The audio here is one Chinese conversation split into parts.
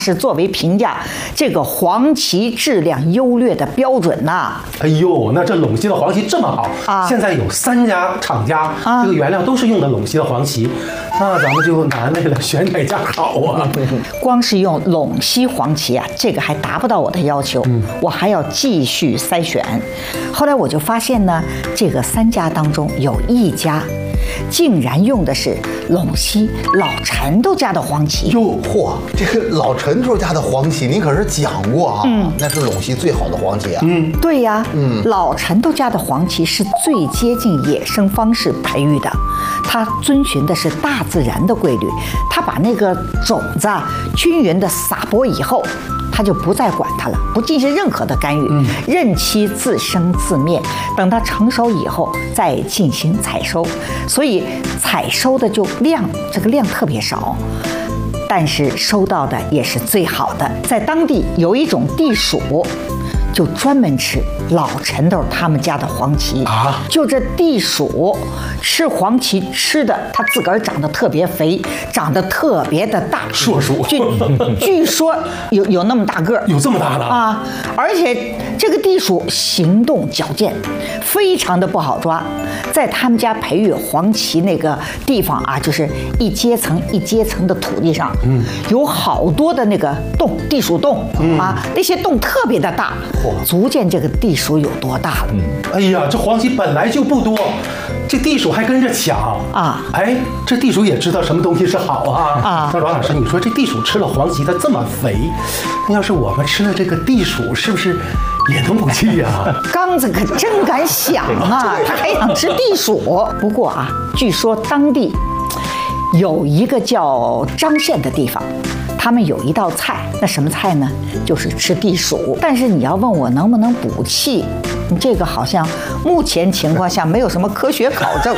是作为评价这个黄芪质量优劣的标准呐。 哎呦，那这陇西的黄芪这么好啊！现在有3家厂家，这个原料都是用的陇西的黄芪，那咱们就难为了，选哪家好啊？ 光是用陇西黄芪啊，这个还达不到我的要求，我还要继续筛选。后来我就发现呢，这个3家当中有1家。竟然用的是陇西老陈头家的黄芪。 哟嚯，这个老陈头家的黄芪您可是讲过啊，那是陇西最好的黄芪啊。 对呀，老陈头家的黄芪是最接近野生方式培育的，它遵循的是大自然的规律，它把那个种子均匀的撒播以后。他就不再管它了，不进行任何的干预，任其自生自灭。等它成熟以后再进行采收，所以采收的就这个量特别少，但是收到的也是最好的。在当地有一种地鼠，就专门吃老陈头他们家的黄芪啊，就这地鼠吃黄芪吃的，它自个儿长得特别肥，长得特别的大， 硕鼠， 据说有那么大个儿， 有这么大的啊！而且这个地鼠行动矫健，非常的不好抓。在他们家培育黄芪那个地方啊，就是一阶层一阶层的土地上，有好多的那个洞，地鼠洞啊，那些洞特别的大。足见这个地鼠有多大了。 哎呀，这黄芪本来就不多，这地鼠还跟着抢啊！哎，这地鼠也知道什么东西是好啊！那王老师，你说这地鼠吃了黄芪，它这么肥，那要是我们吃了这个地鼠，是不是也能补气呀？ 刚子可真敢想啊，他还想吃地鼠。不过啊，据说当地有一个叫张县的地方。他们有一道菜，那什么菜呢？就是吃地鼠。但是你要问我能不能补气，这个好像目前情况下没有什么科学考证。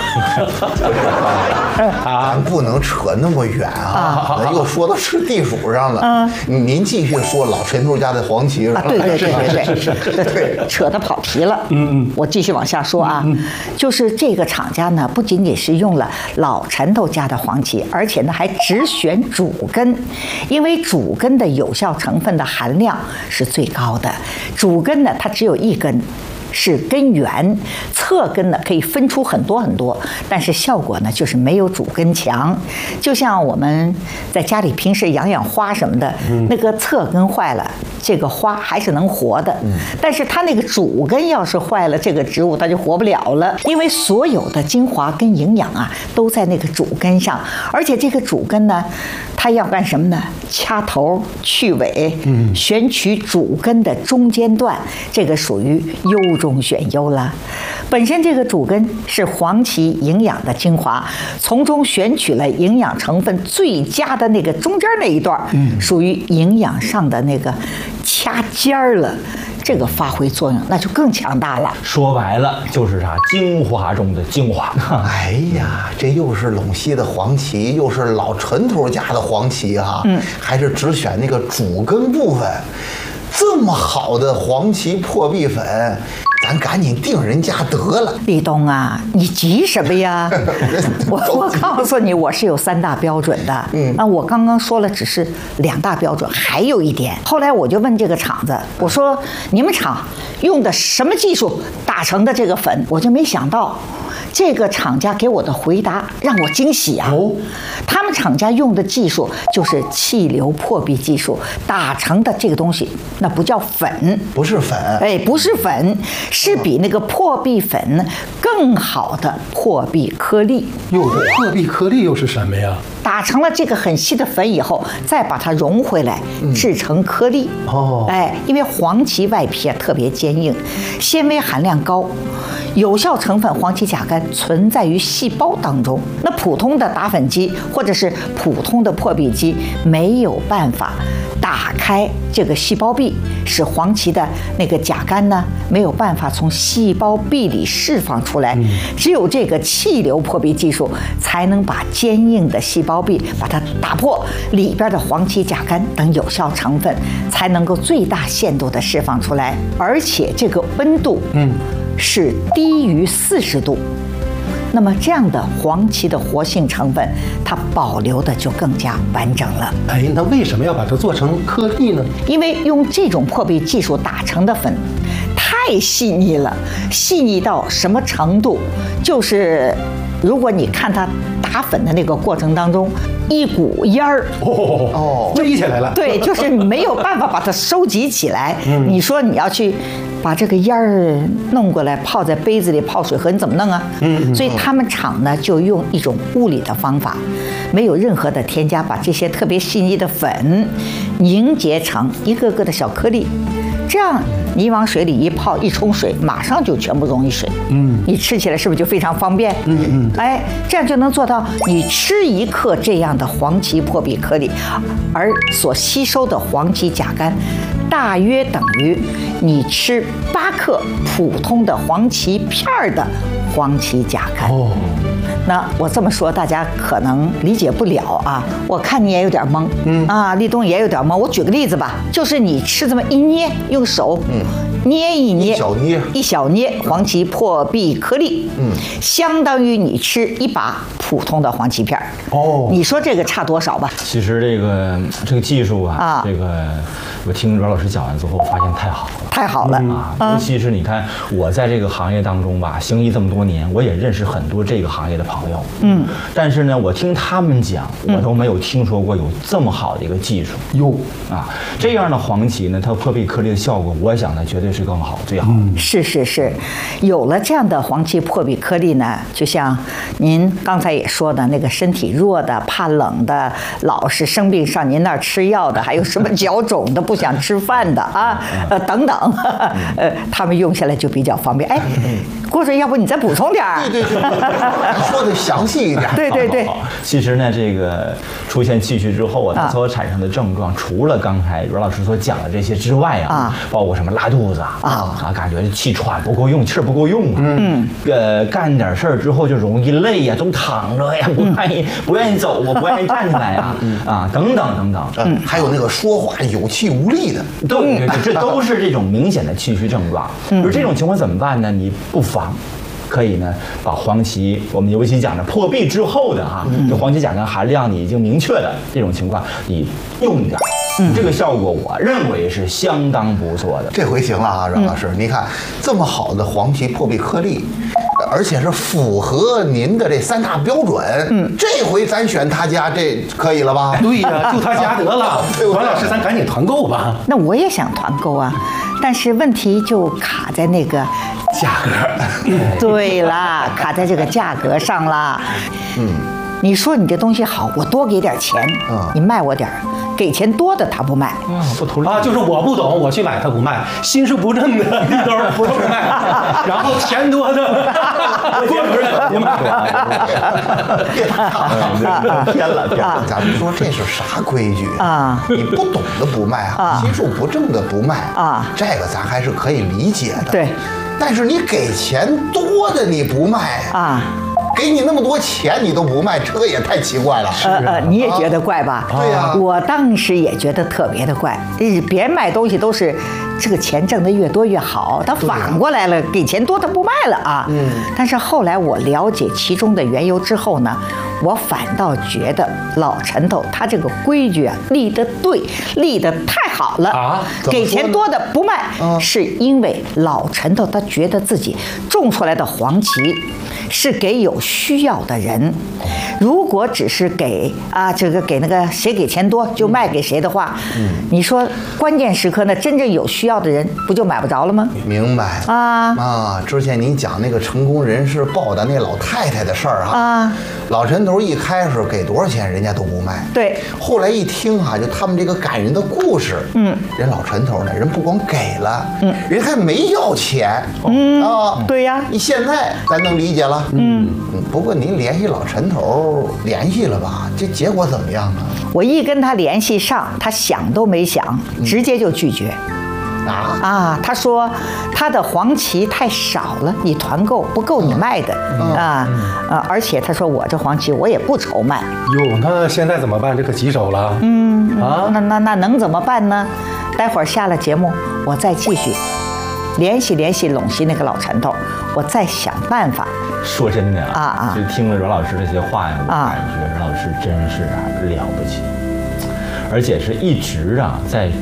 咱不能扯那么远啊！又说到吃地鼠上了。您继续说老陈头家的黄芪了。 对，扯得跑题了。我继续往下说啊，就是这个厂家呢，不仅仅是用了老陈头家的黄芪，而且呢还只选主根。因为主根的有效成分的含量是最高的，主根呢它只有1根，是根源，侧根呢可以分出很多很多，但是效果呢就是没有主根强。就像我们在家里平时养花什么的，那个侧根坏了，这个花还是能活的，但是它那个主根要是坏了，这个植物它就活不了了。因为所有的精华跟营养啊都在那个主根上，而且这个主根呢，它要干什么呢？掐头去尾，选取主根的中间段，这个属于优中选优了。本身这个主根是黄芪营养的精华，从中选取了营养成分最佳的那个中间那一段，属于营养上的那个掐尖儿了。这个发挥作用那就更强大了。 说白了就是啥，精华中的精华。 哎呀，这又是陇西的黄芪，又是老陈头家的黄芪哈，还是只选那个主根部分。这么好的黄芪破壁粉，咱赶紧定人家得了。 立冬啊，你急什么呀？我告诉你，我是有3大标准的。那我刚刚说了只是2大标准，还有一点。后来我就问这个厂子，我说你们厂用的什么技术打成的这个粉？我就没想到。这个厂家给我的回答让我惊喜啊！他们厂家用的技术就是气流破壁技术打成的这个东西，那不叫粉， 不是粉， 哎，不是粉，是比那个破壁粉更好的破壁颗粒。 破壁颗粒又是什么呀？ 打成了这个很细的粉以后，再把它融回来，制成颗粒。哎，因为黄芪外皮特别坚硬，纤维含量高。有效成分黄芪甲苷存在于细胞当中，那普通的打粉机或者是普通的破壁机没有办法打开这个细胞壁，使黄芪的那个甲苷呢没有办法从细胞壁里释放出来。只有这个气流破壁技术才能把坚硬的细胞壁把它打破，里边的黄芪甲苷等有效成分才能够最大限度的释放出来，而且这个温度是低于40度。 那么这样的黄芪的活性成分，它保留的就更加完整了。 哎，那为什么要把它做成颗粒呢？ 因为用这种破壁技术打成的粉太细腻了，细腻到什么程度？就是如果你看它打粉的那个过程当中，一股烟儿飞起来了。 对，就是没有办法把它收集起来。你说你要去把这个烟儿弄过来，泡在杯子里泡水喝，你怎么弄啊？所以他们厂呢就用一种物理的方法，没有任何的添加，把这些特别细腻的粉凝结成一个个的小颗粒，这样你往水里一泡一冲水，马上就全部溶于水。你吃起来是不是就非常方便？哎，这样就能做到你吃1克这样的黄芪破壁颗粒，而所吸收的黄芪甲苷大约等于你吃8克普通的黄芪片的黄芪甲苷。那我这么说，大家可能理解不了啊。我看你也有点懵，立冬也有点懵。我举个例子吧，就是你吃这么一捏，用手捏一捏，一小捏黄芪破壁颗粒，相当于你吃1把普通的黄芪片。你说这个差多少吧？ 其实这个技术啊，这个我听阮老师讲完之后，我发现太好了， 太好了啊！尤其是你看，我在这个行业当中吧，行医这么多年，我也认识很多这个行业的朋友，但是呢，我听他们讲，我都没有听说过有这么好的一个技术这样的黄芪呢，它破壁颗粒的效果，我想呢，绝对是更好，最好。 是，有了这样的黄芪破壁颗粒呢，就像您刚才也说的那个身体弱的、怕冷的、老是生病上您那儿吃药的，还有什么脚肿的、不想吃饭的等等，他们用下来就比较方便。哎，郭主任，要不你再补充点儿？ 对，说的详细一点。 对。 其实呢，这个出现气虚之后它所产生的症状，除了刚才阮老师所讲的这些之外包括什么拉肚子感觉气喘不够用，气儿不够用干点事儿之后就容易累呀，总躺着呀，不愿意走，我不愿意站起来呀，等等， 还有那个说话有气无力的， 对，这都是这种明显的气虚症状。而这种情况怎么办呢？你不妨可以呢，把黄芪，我们尤其讲的破壁之后的这黄芪甲苷含量你已经明确的这种情况，你用一点，这个效果我认为是相当不错的。 这回行了啊，阮老师，你看这么好的黄芪破壁颗粒，而且是符合您的这3大标准，这回咱选他家这可以了吧？ 对呀，就他家得了。阮老师，咱赶紧团购吧。 那我也想团购啊，但是问题就卡在那个价格。 对啦，卡在这个价格上啦。你说你这东西好，我多给点钱，你卖我点儿。给钱多的他不卖， 不图利就是我不懂，我去买他不卖，心术不正的绿豆不卖，然后钱多的郭主任不卖。 偏了，咱们说这是啥规矩你不懂的不卖心术不正的不卖这个咱还是可以理解的。 对， 但是你给钱多的你不卖给你那么多钱你都不卖，这也太奇怪了。 你也觉得怪吧？ 对呀， 我当时也觉得特别的怪。别人卖东西都是这个钱挣得越多越好，他反过来了，给钱多他不卖了但是后来我了解其中的缘由之后呢，我反倒觉得老陈头他这个规矩立得对，立得太好了给钱多的不卖，是因为老陈头他觉得自己种出来的黄芪是给有需要的人，如果只是给给那个谁给钱多就卖给谁的话，你说关键时刻呢，真正有需要的人不就买不着了吗？ 明白之前你讲那个成功人士报答那老太太的事儿老陈头一开始给多少钱人家都不卖， 对， 后来一听就他们这个感人的故事，人老陈头呢，人不光给了，人还没要钱， 对呀， 你现在咱能理解了。不过您联系老陈头联系了吧？这结果怎么样啊？ 我一跟他联系上，他想都没想，直接就拒绝。他说他的黄芪太少了，你团购不够你卖的而且他说我这黄芪我也不愁卖。 哟，那现在怎么办？这可棘手了。 那能怎么办呢？待会儿下了节目，我再继续联系陇西那个老陈头，我再想办法说真的就听了阮老师这些话呀，我感觉阮老师真是了不起，而且是一直在